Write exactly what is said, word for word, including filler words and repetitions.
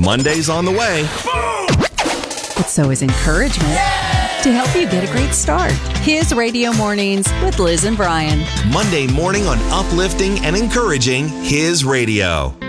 Monday's on the way. But so is encouragement to help you get a great start. His Radio Mornings with Liz and Brian. Monday morning on Uplifting and Encouraging His Radio.